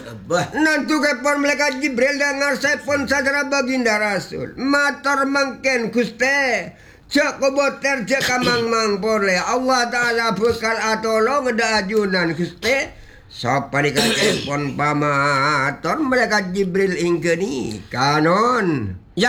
Nantu kepon malaikat Jibril dengar sepon sadara baginda Rasul. Matur mangken Guste. Cek koboter cek kamang mang boleh. Allah Ta'ala bekal atolong ada ajunan Guste. Sapa dikatakan pon pamaton malaikat Jibril ingkeni kanon.